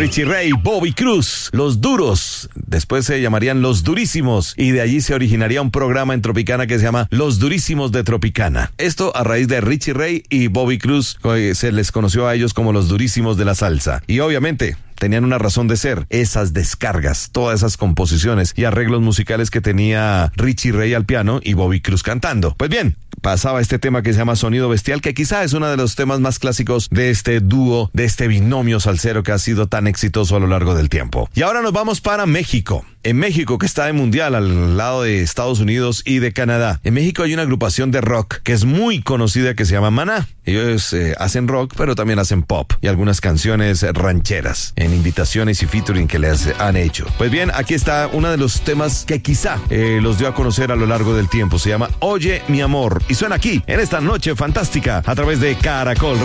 Richie Ray, Bobby Cruz, Los Duros. Después se llamarían Los Durísimos y de allí se originaría un programa en Tropicana que se llama Los Durísimos de Tropicana. Esto a raíz de Richie Ray y Bobby Cruz, se les conoció a ellos como Los Durísimos de la salsa. Y obviamente tenían una razón de ser, esas descargas, todas esas composiciones y arreglos musicales que tenía Richie Ray al piano y Bobby Cruz cantando. Pues bien, pasaba este tema que se llama Sonido Bestial, que quizá es uno de los temas más clásicos de este dúo, de este binomio salsero que ha sido tan exitoso a lo largo del tiempo. Y ahora nos vamos para México. En México, que está de mundial al lado de Estados Unidos y de Canadá. En México hay una agrupación de rock que es muy conocida que se llama Maná. Ellos hacen rock, pero también hacen pop y algunas canciones rancheras en invitaciones y featuring que les han hecho. Pues bien, aquí está uno de los temas que quizá los dio a conocer a lo largo del tiempo. Se llama Oye mi amor y suena aquí en esta noche fantástica a través de Caracol